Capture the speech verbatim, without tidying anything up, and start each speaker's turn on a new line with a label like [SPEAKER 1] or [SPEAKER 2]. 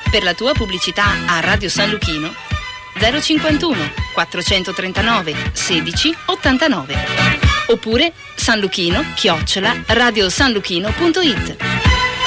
[SPEAKER 1] Per la tua pubblicità a Radio San Luchino zero cinquantuno quattrocentotrentanove sedici ottantanove oppure sanluchino chiocciola radiosanluchino punto it.